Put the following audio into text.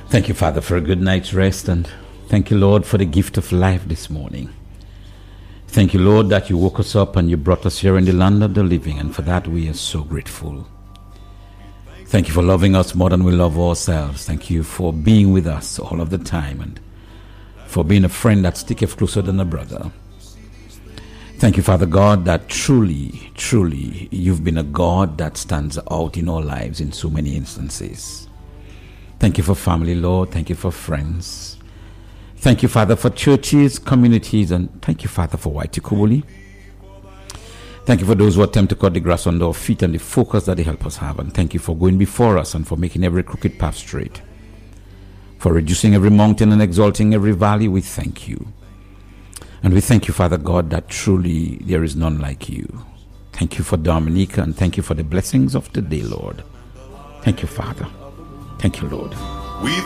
Thank you, Father, for a good night's rest, and thank you, Lord, for the gift of life this morning. Thank you, Lord, that you woke us up and you brought us here in the land of the living, and for that we are so grateful. Thank you for loving us more than we love ourselves. Thank you for being with us all of the time, and for being a friend that sticketh closer than a brother. Thank you, Father God, that truly, truly, you've been a God that stands out in our lives in so many instances. Thank you for family, Lord. Thank you for friends. Thank you, Father, for churches, communities, and thank you, Father, for Waitikobuli. Thank you for those who attempt to cut the grass under our feet and the focus that they help us have. And thank you for going before us and for making every crooked path straight. For reducing every mountain and exalting every valley, we thank you. And we thank you, Father God, that truly there is none like you. Thank you for Dominica, and thank you for the blessings of today, Lord. Thank you, Father. Thank you, Lord. We